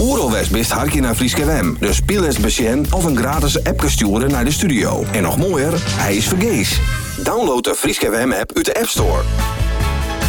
Oerol West best harkje naar Frieske Wem. Dus speel eens besjen of een gratis appje sturen naar de studio. En nog mooier, hij is vergees. Download de Frieske Wem app uit de App Store.